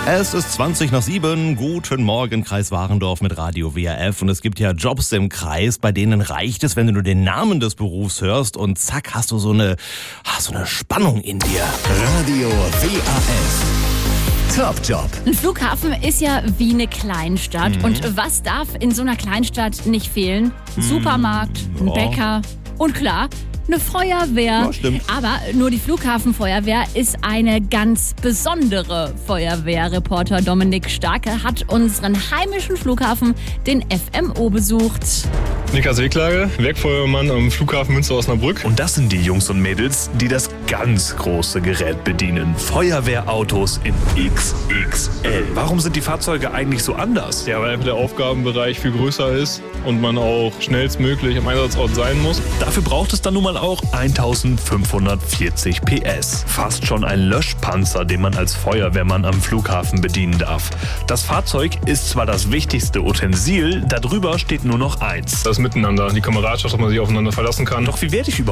Es ist 20:07. Guten Morgen, Kreis Warendorf mit Radio WRF. Und es gibt ja Jobs im Kreis, bei denen reicht es, wenn du nur den Namen des Berufs hörst und zack, hast du so eine Spannung in dir. Radio WRF. Top Job. Ein Flughafen ist ja wie eine Kleinstadt. Und was darf in so einer Kleinstadt nicht fehlen? Ein Supermarkt, ein Bäcker und klar, eine Feuerwehr. Ja, stimmt. Aber nur die Flughafenfeuerwehr ist eine ganz besondere Feuerwehr. Reporter Dominik Starke hat unseren heimischen Flughafen, den FMO, besucht. Niklas Wegklage, Werkfeuerwehrmann am Flughafen Münster-Osnabrück. Und das sind die Jungs und Mädels, die das ganz große Gerät bedienen. Feuerwehrautos in XXL. Warum sind die Fahrzeuge eigentlich so anders? Ja, weil einfach der Aufgabenbereich viel größer ist und man auch schnellstmöglich am Einsatzort sein muss. Dafür braucht es dann nun mal auch 1540 PS. Fast schon ein Löschpanzer, den man als Feuerwehrmann am Flughafen bedienen darf. Das Fahrzeug ist zwar das wichtigste Utensil, darüber steht nur noch eins. Das Miteinander, die Kameradschaft, dass man sich aufeinander verlassen kann. Doch wie werde ich überhaupt